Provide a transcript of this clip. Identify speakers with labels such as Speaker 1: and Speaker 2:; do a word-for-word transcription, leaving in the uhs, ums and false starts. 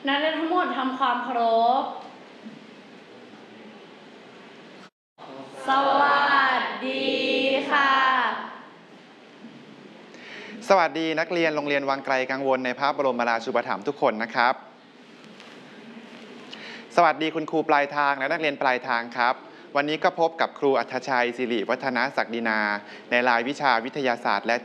Speaker 1: นักเรียนทั้งหมดทำความเคารพสวัสดีค่ะ
Speaker 2: สวัสดีนักเรียนโรงเรียนวังไกลกังวลในพระบรมราชูปถัมภ์ทุกคนนะครับสวัสดีคุณครูปลายทางและนักเรียนปลายทางครับวันนี้ก็พบกับครูอัธชัยสิริวัฒนศักดินาในรายวิชาวิทยาศาสตร์และ